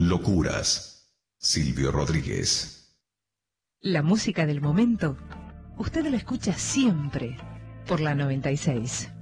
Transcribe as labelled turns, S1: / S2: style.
S1: Locuras. Silvio Rodríguez.
S2: La música del momento, usted la escucha siempre por la 96.